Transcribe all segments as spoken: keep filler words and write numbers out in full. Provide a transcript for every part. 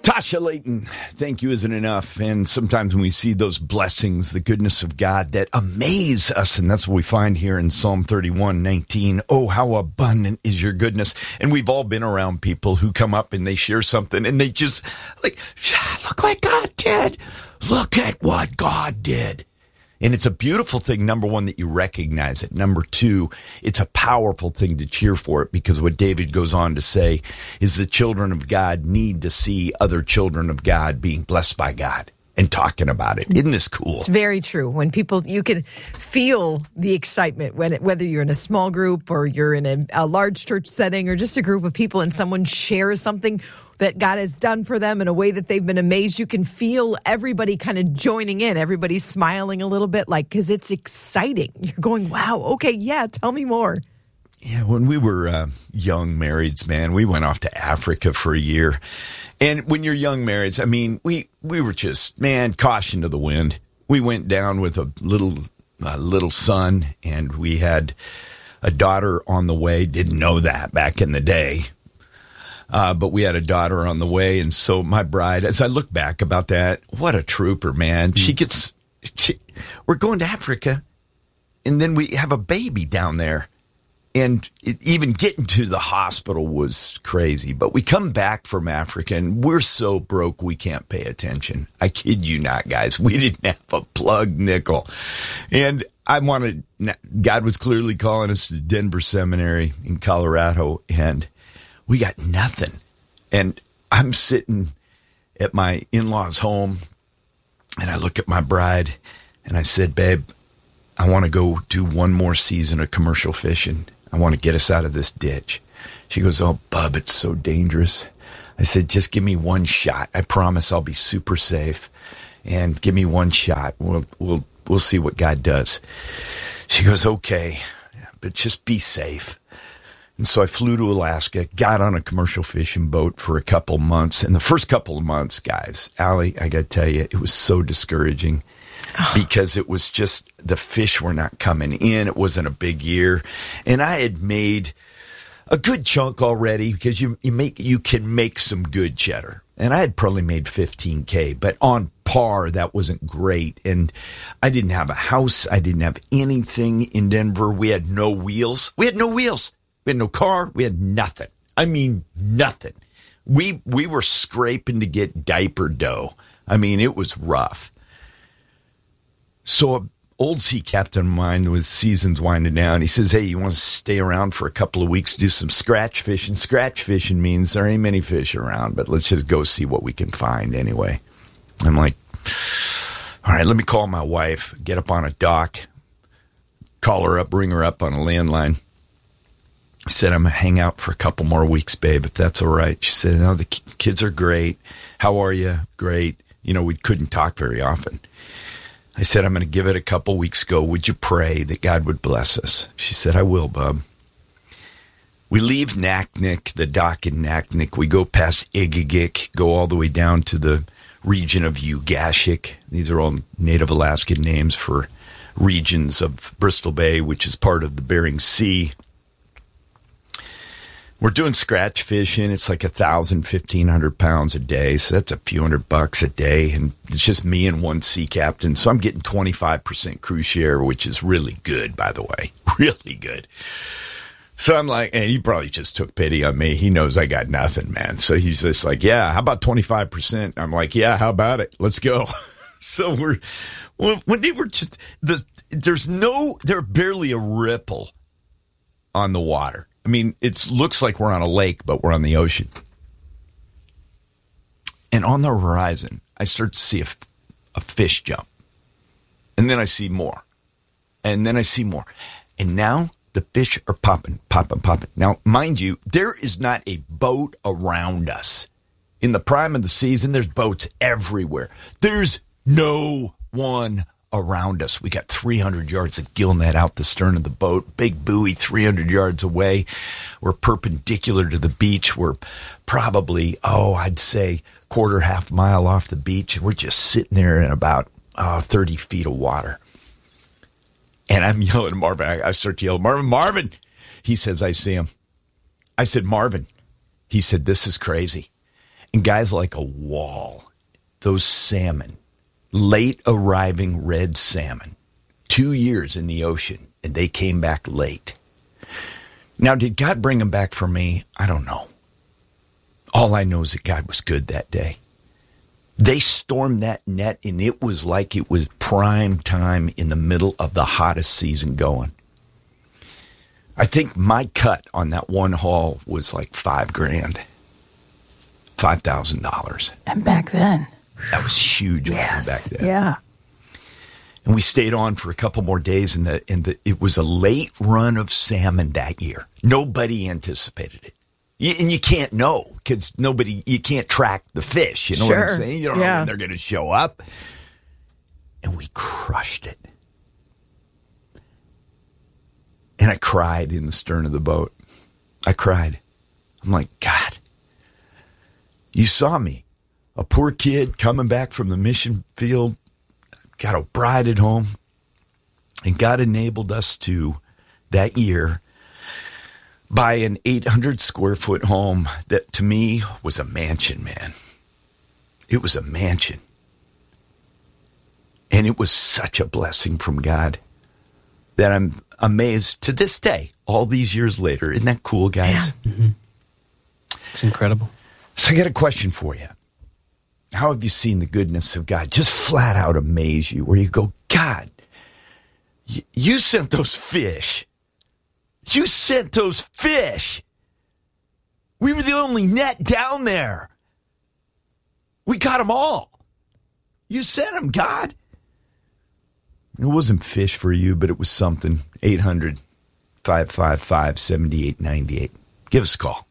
Tasha Layton, thank you isn't enough. And sometimes when we see those blessings, the goodness of God that amaze us, and that's what we find here in Psalm thirty-one nineteen. Oh, how abundant is your goodness. And we've all been around people who come up and they share something and they just like, look what God did. Look at what God did. And it's a beautiful thing, number one, that you recognize it. Number two, it's a powerful thing to cheer for it, because what David goes on to say is the children of God need to see other children of God being blessed by God and talking about it. Isn't this cool? It's very true. When people, you can feel the excitement when it, whether you're in a small group or you're in a, a large church setting or just a group of people and someone shares something that God has done for them in a way that they've been amazed. You can feel everybody kind of joining in. Everybody's smiling a little bit, like, because it's exciting. You're going, wow, okay, yeah, tell me more. Yeah, when we were uh, young marrieds, man, we went off to Africa for a year. And when you're young marrieds, I mean, we, we were just, man, caution to the wind. We went down with a little uh, little son, and we had a daughter on the way. Didn't know that back in the day. Uh, but we had a daughter on the way, and so my bride, as I look back about that, what a trooper, man. She gets, she, we're going to Africa, and then we have a baby down there. And it, even getting to the hospital was crazy. But we come back from Africa, and we're so broke we can't pay attention. I kid you not, guys. We didn't have a plug nickel. And I wanted, God was clearly calling us to Denver Seminary in Colorado, and we got nothing. And I'm sitting at my in-laws' home, and I look at my bride, and I said, babe, I want to go do one more season of commercial fishing. I want to get us out of this ditch. She goes, oh, bub, it's so dangerous. I said, just give me one shot. I promise I'll be super safe. And give me one shot. We'll, we'll, we'll see what God does. She goes, okay, but just be safe. And so I flew to Alaska, got on a commercial fishing boat for a couple months. And the first couple of months, guys, Allie, I got to tell you, it was so discouraging because it was just the fish were not coming in. It wasn't a big year. And I had made a good chunk already, because you, you make you can make some good cheddar. And I had probably made fifteen K, but on par, that wasn't great. And I didn't have a house. I didn't have anything in Denver. We had no wheels. We had no wheels. We had no car. We had nothing. I mean, nothing. We we were scraping to get diaper dough. I mean, it was rough. So an old sea captain of mine, with seasons winding down, he says, hey, you want to stay around for a couple of weeks, do some scratch fishing? Scratch fishing means there ain't many fish around, but let's just go see what we can find anyway. I'm like, all right, let me call my wife, get up on a dock, call her up, bring her up on a landline. I said, I'm going to hang out for a couple more weeks, babe, if that's all right. She said, no, the kids are great. How are you? Great. You know, we couldn't talk very often. I said, I'm going to give it a couple weeks go. Would you pray that God would bless us? She said, I will, bub. We leave Naknek, the dock in Naknek. We go past Igigik, go all the way down to the region of Ugashik. These are all Native Alaskan names for regions of Bristol Bay, which is part of the Bering Sea. We're doing scratch fishing. It's like a thousand, fifteen hundred pounds a day. So that's a few hundred bucks a day. And it's just me and one sea captain. So I'm getting twenty-five percent crew share, which is really good, by the way. Really good. So I'm like, and he probably just took pity on me. He knows I got nothing, man. So he's just like, yeah, how about twenty-five percent? I'm like, yeah, how about it? Let's go. So we're, when they were just, the, there's no, there's barely a ripple on the water. I mean, it looks like we're on a lake, but we're on the ocean. And on the horizon, I start to see a, a fish jump. And then I see more. And then I see more. And now the fish are popping, popping, popping. Now, mind you, there is not a boat around us. In the prime of the season, there's boats everywhere. There's no one around us. We got three hundred yards of gill net out the stern of the boat, big buoy three hundred yards away. We're perpendicular to the beach. We're probably, oh, I'd say quarter, half mile off the beach. And we're just sitting there in about uh, thirty feet of water. And I'm yelling at Marvin. I start to yell, Marvin, Marvin. He says, I see him. I said, Marvin. He said, this is crazy. And guys, like a wall, those salmon, late arriving red salmon, two years in the ocean, and they came back late. Now, did God bring them back for me? I don't know. All I know is that God was good that day. They stormed that net, and it was like it was prime time in the middle of the hottest season going. I think my cut on that one haul was like five grand, five thousand dollars. And back then, that was huge. Yes, back then. Yeah. And we stayed on for a couple more days, and the and the, it was a late run of salmon that year. Nobody anticipated it. You, and you can't know because nobody, you can't track the fish. You know sure. what I'm saying? You don't yeah. know when they're going to show up. And we crushed it. And I cried in the stern of the boat. I cried. I'm like, God, you saw me, a poor kid coming back from the mission field, got a bride at home, and God enabled us to, that year, buy an eight hundred square foot home that to me was a mansion, man. It was a mansion. And it was such a blessing from God that I'm amazed to this day, all these years later. Isn't that cool, guys? Yeah. Mm-hmm. It's incredible. So I got a question for you. How have you seen the goodness of God just flat out amaze you, where you go, God, y- you sent those fish. You sent those fish. We were the only net down there. We got them all. You sent them, God. It wasn't fish for you, but it was something. eight hundred, five five five, seven eight nine eight. Give us a call.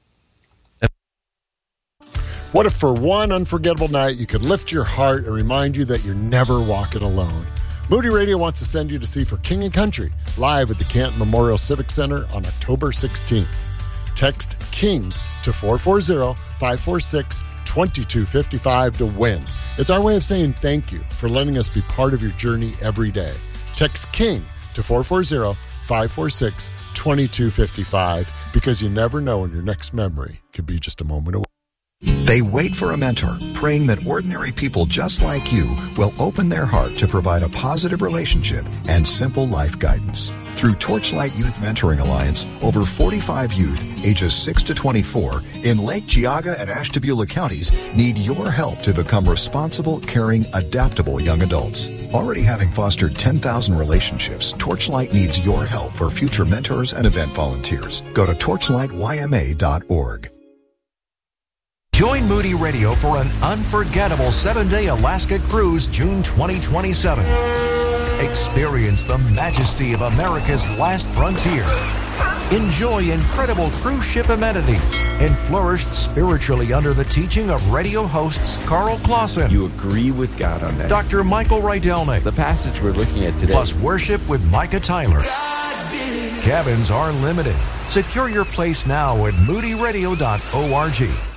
What if for one unforgettable night you could lift your heart and remind you that you're never walking alone? Moody Radio wants to send you to see For King and Country live at the Canton Memorial Civic Center on October sixteenth. Text KING to four four zero, five four six, two two five five to win. It's our way of saying thank you for letting us be part of your journey every day. Text KING to four four zero, five four six, two two five five because you never know when your next memory could be just a moment away. They wait for a mentor, praying that ordinary people just like you will open their heart to provide a positive relationship and simple life guidance. Through Torchlight Youth Mentoring Alliance, over forty-five youth, ages six to twenty-four, in Lake Geauga and Ashtabula counties need your help to become responsible, caring, adaptable young adults. Already having fostered ten thousand relationships, Torchlight needs your help for future mentors and event volunteers. Go to torchlight y m a dot org. Join Moody Radio for an unforgettable seven-day Alaska cruise June twenty twenty-seven. Experience the majesty of America's last frontier. Enjoy incredible cruise ship amenities and flourish spiritually under the teaching of radio hosts Carl Clausen. You agree with God on that? Doctor Michael Rydelnik. The passage we're looking at today. Plus worship with Micah Tyler. Cabins are limited. Secure your place now at moody radio dot org.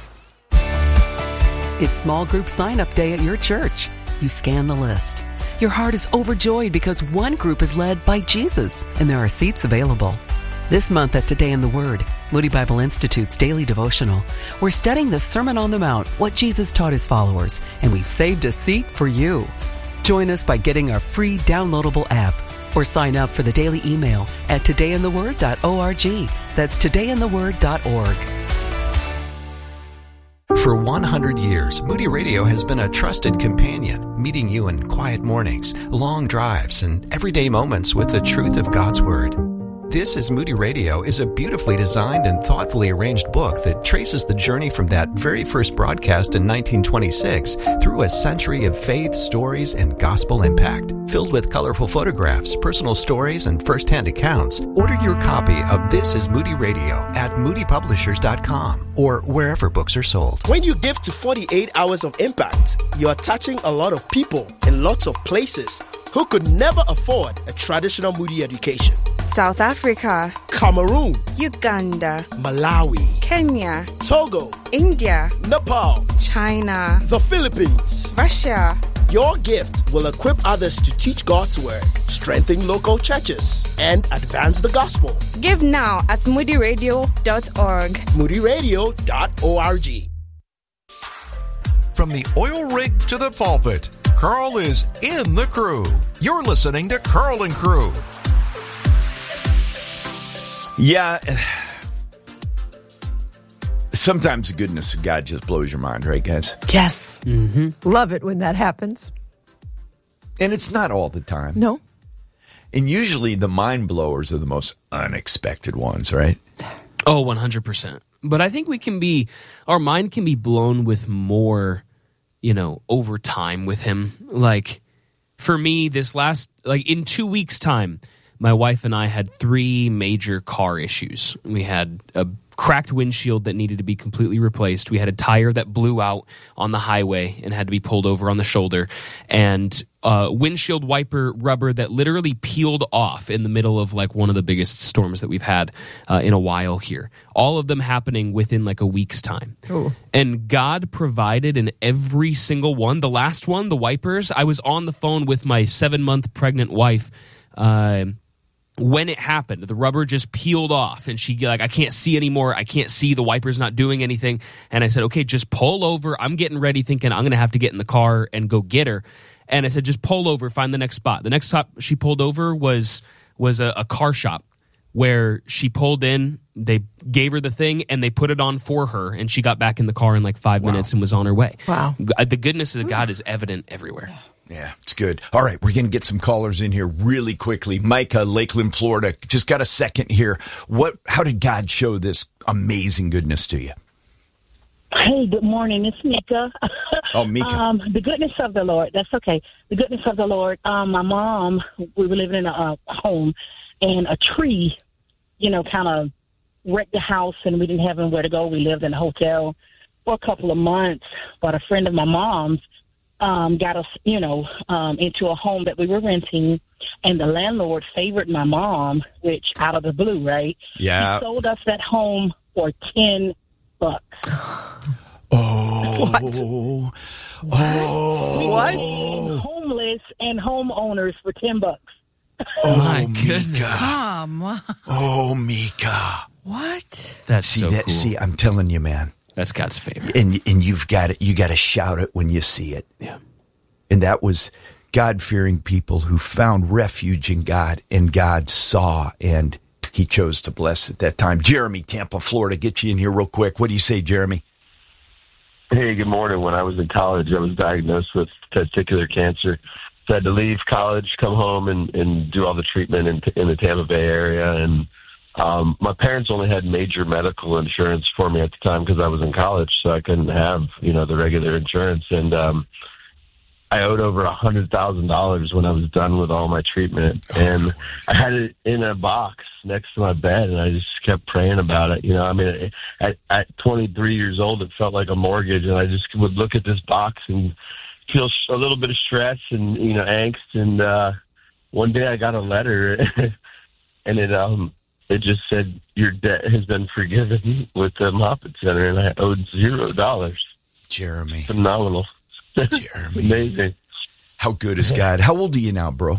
It's small group sign-up day at your church. You scan the list. Your heart is overjoyed because one group is led by Jesus, and there are seats available. This month at Today in the Word, Moody Bible Institute's daily devotional, we're studying the Sermon on the Mount, what Jesus taught his followers, and we've saved a seat for you. Join us by getting our free downloadable app or sign up for the daily email at today in the word dot org. That's today in the word dot org. For one hundred years, Moody Radio has been a trusted companion, meeting you in quiet mornings, long drives, and everyday moments with the truth of God's Word. This is Moody Radio is a beautifully designed and thoughtfully arranged book that traces the journey from that very first broadcast in nineteen twenty-six through a century of faith, stories, and gospel impact. Filled with colorful photographs, personal stories, and first-hand accounts, order your copy of This is Moody Radio at moody publishers dot com or wherever books are sold. When you give to forty-eight Hours of Impact, you are touching a lot of people in lots of places who could never afford a traditional Moody education. South Africa, Cameroon, Uganda, Malawi, Kenya, Togo, India, Nepal, China, the Philippines, Russia. Your gift will equip others to teach God's Word, strengthen local churches, and advance the gospel. Give now at moody radio dot org. moody radio dot org. From the oil rig to the pulpit, Carl is in the crew. You're listening to Carl and Crew. Yeah. Sometimes the goodness of God just blows your mind, right, guys? Yes. Mm-hmm. Love it when that happens. And it's not all the time. No. And usually the mind blowers are the most unexpected ones, right? Oh, one hundred percent. But I think we can be, our mind can be blown with more, you know, over time with him. Like, for me, this last, like, in two weeks' time, my wife and I had three major car issues. We had a cracked windshield that needed to be completely replaced. We had a tire that blew out on the highway and had to be pulled over on the shoulder. And uh, windshield wiper rubber that literally peeled off in the middle of like one of the biggest storms that we've had uh, in a while here. All of them happening within like a week's time. Ooh. And God provided in every single one. The last one, the wipers, I was on the phone with my seven-month pregnant wife uh when it happened. The rubber just peeled off and she like, I can't see anymore. I can't see. The wiper's not doing anything. And I said, okay, just pull over. I'm getting ready thinking I'm going to have to get in the car and go get her. And I said, just pull over, find the next spot. The next spot she pulled over was was a, a car shop where she pulled in. They gave her the thing and they put it on for her. And she got back in the car in like five wow. minutes and was on her way. Wow. The goodness of God is evident everywhere. Yeah, it's good. All right, we're going to get some callers in here really quickly. Micah, Lakeland, Florida, just got a second here. What? How did God show this amazing goodness to you? Hey, good morning. It's Mika. Oh, Mika. um, the goodness of the Lord. That's okay. The goodness of the Lord. Um, my mom, we were living in a, a home, and a tree, you know, kind of wrecked the house, and we didn't have anywhere to go. We lived in a hotel for a couple of months, but a friend of my mom's Um, got us, you know, um, into a home that we were renting, and the landlord favored my mom, which out of the blue, right? Yeah. He sold us that home for ten bucks. Oh. What? Oh. What? Homeless and homeowners for ten bucks. Oh, my Mika. goodness. Come on. Oh, Mika. What? That's See so that? cool. See, I'm telling you, man. That's God's favor. And and you've got it. You got to shout it when you see it. Yeah. And that was God-fearing people who found refuge in God, and God saw, and he chose to bless at that time. Jeremy, Tampa, Florida, get you in here real quick. What do you say, Jeremy? Hey, good morning. When I was in college, I was diagnosed with testicular cancer. So I had to leave college, come home, and, and do all the treatment in, in the Tampa Bay area. And um, my parents only had major medical insurance for me at the time because I was in college, so I couldn't have, you know, the regular insurance. And um, I owed over a hundred thousand dollars when I was done with all my treatment, and I had it in a box next to my bed, and I just kept praying about it. You know, I mean, at, at twenty-three years old, it felt like a mortgage, and I just would look at this box and feel a little bit of stress and, you know, angst. And uh, one day I got a letter, and it um it just said, your debt has been forgiven with the Moffitt Center, and I owed zero dollars. Jeremy. Phenomenal. Jeremy. Amazing. How good is God? How old are you now, bro?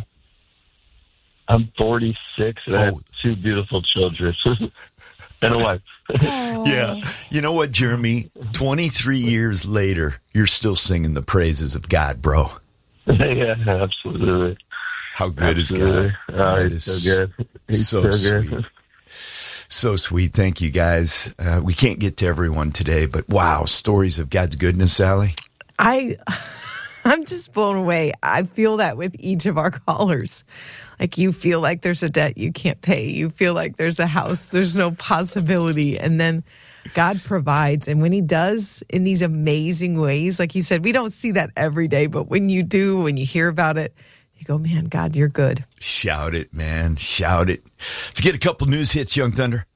I'm forty-six, and Oh. I have two beautiful children and a wife. Yeah. You know what, Jeremy? twenty-three years later, you're still singing the praises of God, bro. Yeah, absolutely. How good Absolutely. is God? Oh, That he's is so good. He's so, so sweet. good. So sweet. Thank you, guys. Uh, we can't get to everyone today, but wow, stories of God's goodness, Sally. I, I'm just blown away. I feel that with each of our callers. Like, you feel like there's a debt you can't pay. You feel like there's a house, there's no possibility. And then God provides. And when he does in these amazing ways, like you said, we don't see that every day, but when you do, when you hear about it, you go, man, God, you're good. Shout it, man. Shout it. Let's get a couple news hits, Young Thunder.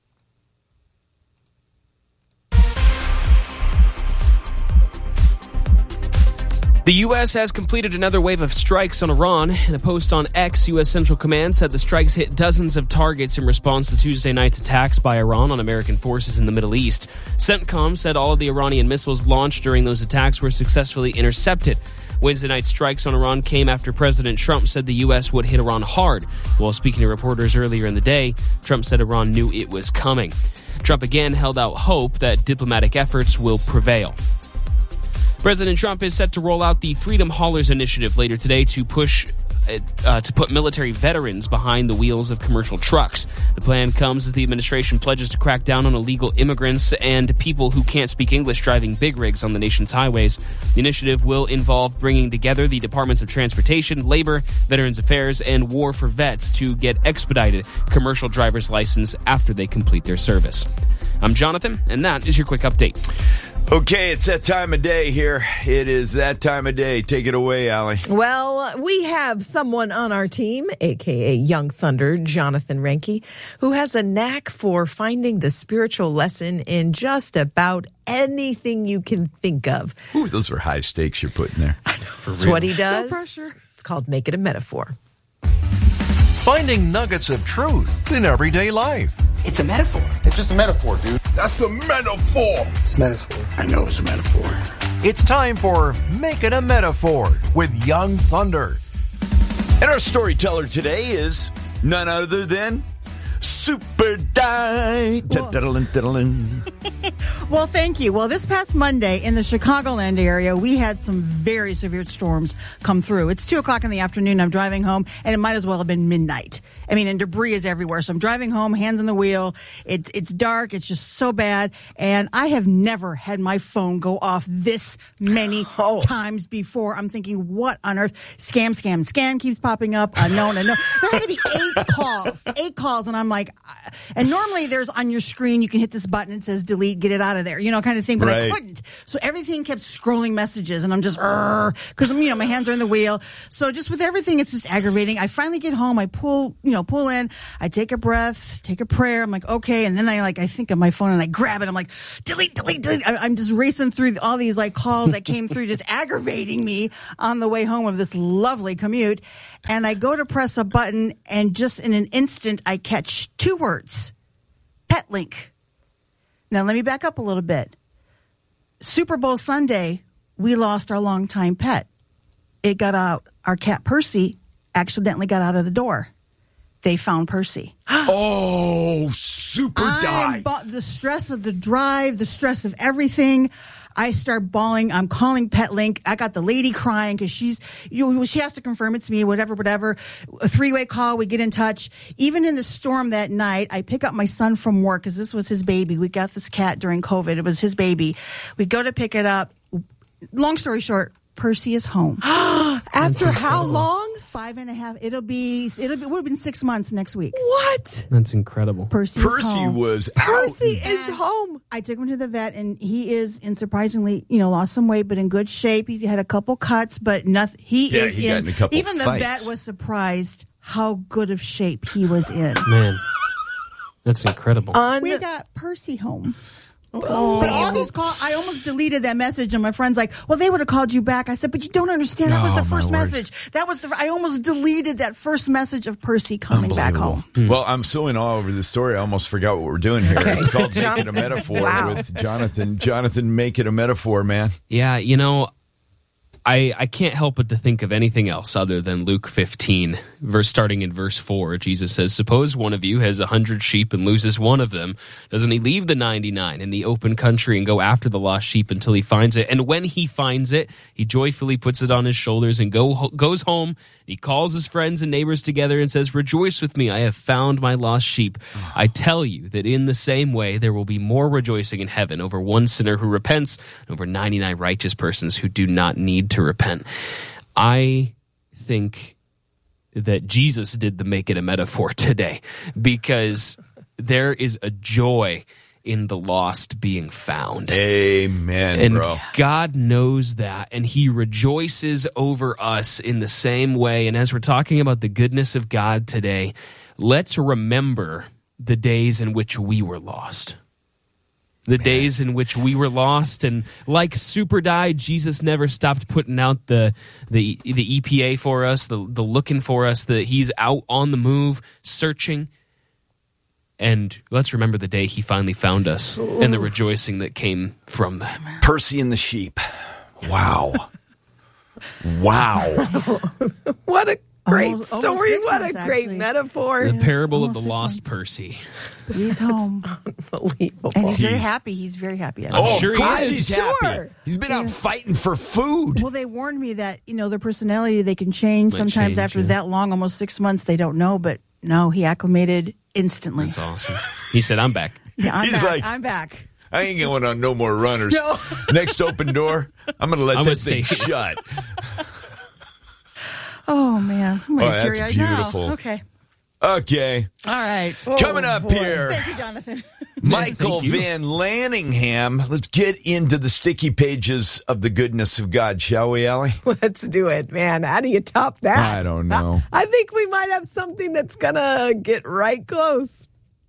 The U S has completed another wave of strikes on Iran. In a post on X, U S Central Command said the strikes hit dozens of targets in response to Tuesday night's attacks by Iran on American forces in the Middle East. CENTCOM said all of the Iranian missiles launched during those attacks were successfully intercepted. Wednesday night's strikes on Iran came after President Trump said the U S would hit Iran hard. While speaking to reporters earlier in the day, Trump said Iran knew it was coming. Trump again held out hope that diplomatic efforts will prevail. President Trump is set to roll out the Freedom Haulers initiative later today to push uh, to put military veterans behind the wheels of commercial trucks. The plan comes as the administration pledges to crack down on illegal immigrants and people who can't speak English driving big rigs on the nation's highways. The initiative will involve bringing together the Departments of Transportation, Labor, Veterans Affairs, and War for Vets to get expedited commercial driver's license after they complete their service. I'm Jonathan, and that is your quick update. Okay, it's that time of day here. It is that time of day. Take it away, Allie. Well, we have someone on our team, a k a. Young Thunder, Jonathan Renke, who has a knack for finding the spiritual lesson in just about anything you can think of. Ooh, those are high stakes you're putting there. I know. That's what he does. No pressure. It's called Make It a Metaphor. Finding nuggets of truth in everyday life. It's a metaphor. It's just a metaphor, dude. That's a metaphor. It's a metaphor. I know it's a metaphor. It's time for Make It a Metaphor with Young Thunder. And our storyteller today is none other than Super Die. Well, thank you. Well, this past Monday in the Chicagoland area, we had some very severe storms come through. It's two o'clock in the afternoon. I'm driving home, and it might as well have been midnight. I mean, and debris is everywhere. So I'm driving home, hands on the wheel. It's it's dark. It's just so bad. And I have never had my phone go off this many oh. times before. I'm thinking, what on earth? Scam, scam, scam keeps popping up. Unknown, unknown. There had to be eight calls. Eight calls, and I'm like, and normally there's on your screen, you can hit this button, it says delete, get it out of there, you know, kind of thing, but right. I couldn't. So everything kept scrolling messages, and I'm just, because, you know, my hands are in the wheel. So just with everything, it's just aggravating. I finally get home, I pull, you know, pull in, I take a breath, take a prayer, I'm like, okay, and then I like, I think of my phone and I grab it, I'm like, delete, delete, delete. I, I'm just racing through all these like calls that came through, just aggravating me on the way home of this lovely commute. And I go to press a button, and just in an instant, I catch two words. Pet link. Now, let me back up a little bit. Super Bowl Sunday, we lost our longtime pet. It got out. Our cat, Percy, accidentally got out of the door. They found Percy. Oh, super die. I, the stress of the drive, the stress of everything. I start bawling. I'm calling PetLink. I got the lady crying because she's, you know, she has to confirm it's me, whatever, whatever. A three-way call. We get in touch. Even in the storm that night, I pick up my son from work because this was his baby. We got this cat during COVID. It was his baby. We go to pick it up. Long story short, Percy is home. After how long? Five and a half. It'll be, it'll be, it would have been six months next week. What? That's incredible. Percy, Percy is home. was Percy out. is home. I took him to the vet, and he is in surprisingly, you know, lost some weight, but in good shape. He had a couple cuts, but nothing. He yeah, is he in. got in a couple even the fights. vet was surprised how good of shape he was in. Man, that's incredible. Un- we got Percy home. Oh. But all these calls, I almost deleted that message, and my friend's like, well, they would have called you back. I said, but you don't understand. That was the Oh, first my word. message. That was the, I almost deleted that first message of Percy coming back home. Well, I'm so in awe over this story, I almost forgot what we're doing here. It's called Make It a Metaphor Wow. with Jonathan. Jonathan, make it a metaphor, man. Yeah, you know, I I can't help but to think of anything else other than Luke fifteen, verse starting in verse four. Jesus says, "Suppose one of you has a hundred sheep and loses one of them. Doesn't he leave the ninety-nine in the open country and go after the lost sheep until he finds it? And when he finds it, he joyfully puts it on his shoulders and go goes home. He calls his friends and neighbors together and says, 'Rejoice with me, I have found my lost sheep.' I tell you that in the same way there will be more rejoicing in heaven over one sinner who repents and over ninety-nine righteous persons who do not need to repent." I think that Jesus did the Make It a Metaphor today, because there is a joy in the lost being found. Amen, and bro. God knows that, and he rejoices over us in the same way. And as we're talking about the goodness of God today, let's remember the days in which we were lost. The Man. days in which we were lost, and like Super Die, Jesus never stopped putting out the the the E P A for us, the the looking for us. The he's out on the move, searching. And let's remember the day he finally found us, Ooh. and the rejoicing that came from that. Percy and the sheep. Wow, wow! What a great Almost- story! almost six What months, a great actually. metaphor! The parable of Almost the six lost months. Percy. He's home. Unbelievable. And he's very He's- happy. He's very happy. at Oh, it. sure of he course is. he's Sure. happy. He's been out fighting for food. Well, they warned me that, you know, their personality, they can change Might sometimes change, after yeah. that long, almost six months. They don't know, but no, he acclimated instantly. That's awesome. He said, I'm back. Yeah, I'm He's back. like- I'm back. I ain't going on no more runners. No. Next open door, I'm going to let I'm this gonna thing stay- shut. Oh, man. I'm Oh, going to that's teary eyed beautiful. now. Okay. Okay. All right. Coming up boy. here, Thank you, Jonathan. Michael Thank you. Van Lanningham. Let's get into the sticky pages of the goodness of God, shall we, Allie? Let's do it, man. How do you top that? I don't know. I think we might have something that's going to get right close.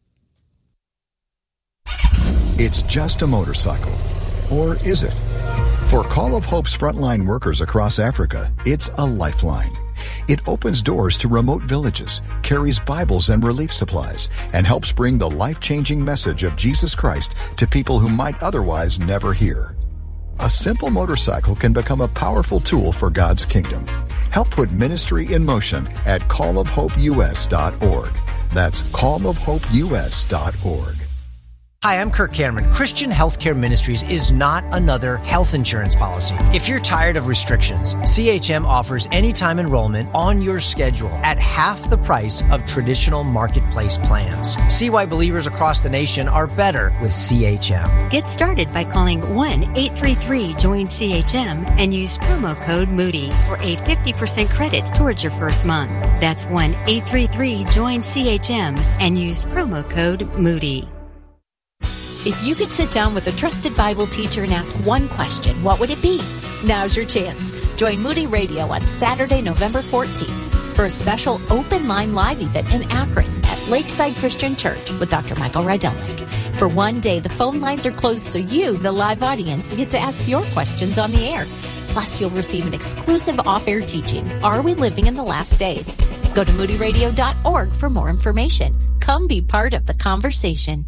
It's just a motorcycle. Or is it? For Call of Hope's frontline workers across Africa, it's a lifeline. It opens doors to remote villages, carries Bibles and relief supplies, and helps bring the life-changing message of Jesus Christ to people who might otherwise never hear. A simple motorcycle can become a powerful tool for God's kingdom. Help put ministry in motion at call of hope u s dot org. That's call of hope u s dot org. Hi, I'm Kirk Cameron. Christian Healthcare Ministries is not another health insurance policy. If you're tired of restrictions, C H M offers anytime enrollment on your schedule at half the price of traditional marketplace plans. See why believers across the nation are better with C H M. Get started by calling one eight three three join C H M and use promo code Moody for a fifty percent credit towards your first month. That's one eight three three join C H M and use promo code Moody. If you could sit down with a trusted Bible teacher and ask one question, what would it be? Now's your chance. Join Moody Radio on Saturday, November fourteenth for a special open line live event in Akron at Lakeside Christian Church with Doctor Michael Rydelnik. For one day, the phone lines are closed so you, the live audience, get to ask your questions on the air. Plus, you'll receive an exclusive off-air teaching, Are We Living in the Last Days? Go to moody radio dot org for more information. Come be part of the conversation.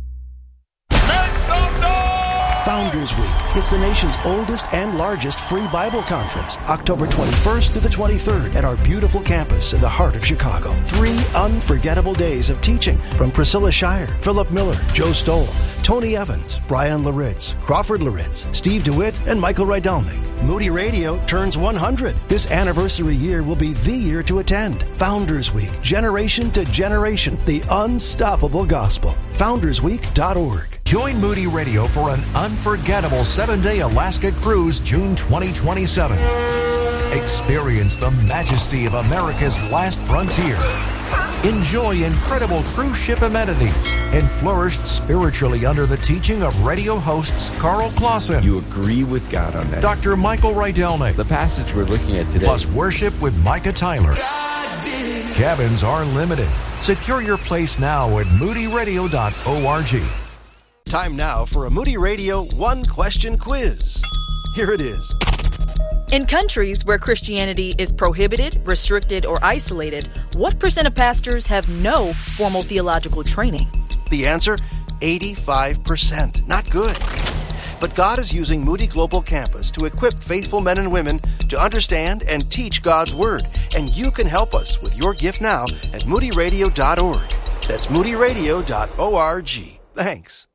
Founders Week. It's the nation's oldest and largest free Bible conference, October twenty-first through the twenty-third at our beautiful campus in the heart of Chicago. Three unforgettable days of teaching from Priscilla Shire, Philip Miller, Joe Stoll, Tony Evans, Brian Laritz, Crawford Laritz, Steve DeWitt, and Michael Rydelnik. Moody Radio turns one hundred. This anniversary year will be the year to attend. Founders Week, generation to generation, the unstoppable gospel. founders week dot org. Join Moody Radio for an unforgettable seven-day Alaska cruise June twenty twenty-seven. Experience the majesty of America's last frontier. Enjoy incredible cruise ship amenities and flourish spiritually under the teaching of radio hosts Carl Clausen. You agree with God on that. Doctor Michael Rydelnik. The passage we're looking at today. Plus worship with Micah Tyler. Cabins are limited. Secure your place now at moody radio dot org. Time now for a Moody Radio One Question Quiz. Here it is. In countries where Christianity is prohibited, restricted, or isolated, what percent of pastors have no formal theological training? The answer, eighty-five percent. Not good. But God is using Moody Global Campus to equip faithful men and women to understand and teach God's Word. And you can help us with your gift now at moody radio dot org. That's moody radio dot org. Thanks.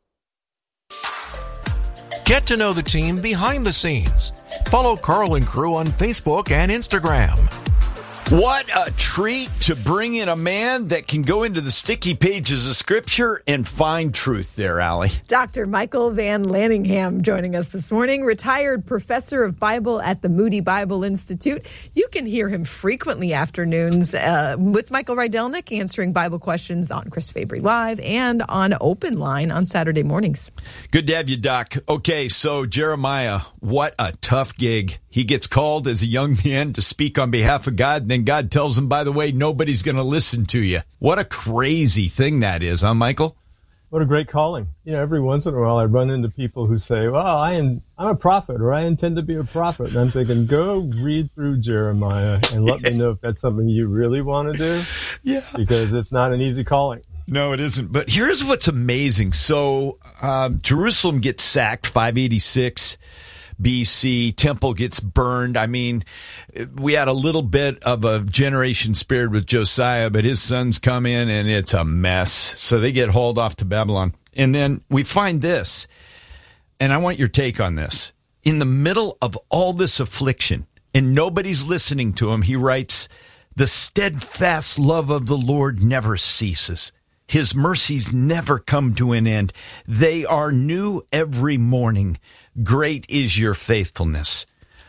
Get to know the team behind the scenes. Follow Carl and Crew on Facebook and Instagram. What a treat to bring in a man that can go into the sticky pages of Scripture and find truth there, Allie. Doctor Michael Van Lanningham joining us this morning, retired professor of Bible at the Moody Bible Institute. You can hear him frequently afternoons uh, with Michael Rydelnik answering Bible questions on Chris Fabry Live and on Open Line on Saturday mornings. Good to have you, Doc. Okay, so Jeremiah, what a tough gig. He gets called as a young man to speak on behalf of God, and then God tells him, by the way, nobody's going to listen to you. What a crazy thing that is, huh, Michael? What a great calling. You know, every once in a while I run into people who say, well, I am, I'm a prophet, or I intend to be a prophet. And I'm thinking, go read through Jeremiah and let me know if that's something you really want to do. Yeah. Because it's not an easy calling. No, it isn't. But here's what's amazing. So um, Jerusalem gets sacked, five eighty-six. B C. Temple gets burned. I mean, we had a little bit of a generation spared with Josiah, but his sons come in and it's a mess. So they get hauled off to Babylon. And then we find this, and I want your take on this. In the middle of all this affliction, and nobody's listening to him, he writes, "The steadfast love of the Lord never ceases. His mercies never come to an end. They are new every morning. Great is your faithfulness."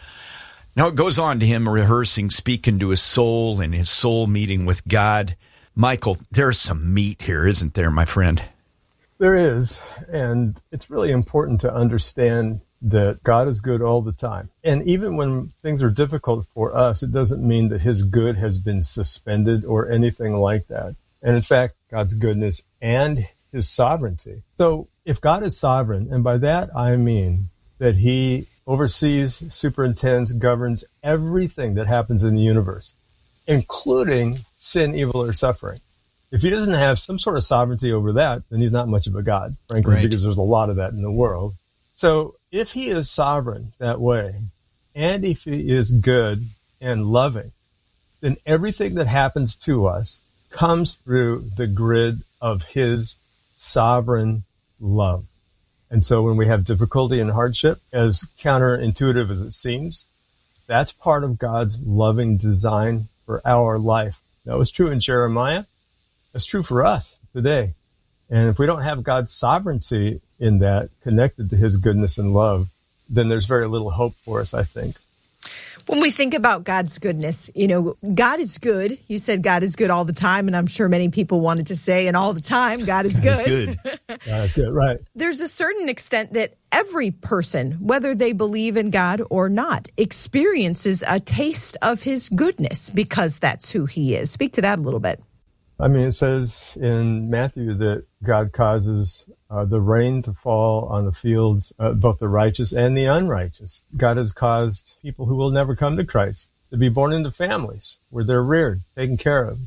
Now it goes on to him rehearsing, speaking to his soul and his soul meeting with God. Michael, there's some meat here, isn't there, my friend? There is, and it's really important to understand that God is good all the time. And even when things are difficult for us, it doesn't mean that his good has been suspended or anything like that. And in fact, God's goodness and his sovereignty. So if God is sovereign, and by that I mean that he oversees, superintends, governs everything that happens in the universe, including sin, evil, or suffering. If he doesn't have some sort of sovereignty over that, then he's not much of a God, frankly, right. Because there's a lot of that in the world. So if he is sovereign that way, and if he is good and loving, then everything that happens to us comes through the grid of his sovereign love. And so when we have difficulty and hardship, as counterintuitive as it seems, that's part of God's loving design for our life. That was true in Jeremiah. That's true for us today. And if we don't have God's sovereignty in that, connected to his goodness and love, then there's very little hope for us, I think. When we think about God's goodness, you know, God is good. You said God is good all the time, and I'm sure many people wanted to say, and all the time, God is good. God is good. God is good, right. There's a certain extent that every person, whether they believe in God or not, experiences a taste of his goodness because that's who he is. Speak to that a little bit. I mean, it says in Matthew that God causes uh, the rain to fall on the fields, uh, both the righteous and the unrighteous. God has caused people who will never come to Christ to be born into families where they're reared, taken care of,